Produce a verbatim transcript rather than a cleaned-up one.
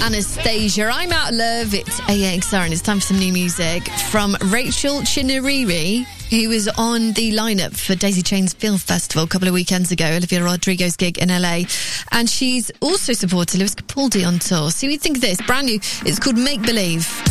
Anastasia. I'm Out of Love. It's A X R and it's time for some new music from Rachel Chinariri, who was on the lineup for Daisy Chain's Film Festival a couple of weekends ago, Olivia Rodrigo's gig in L A. And she's also supported Lewis Capaldi on tour. See what you think of this. Brand new. It's called Make Believe.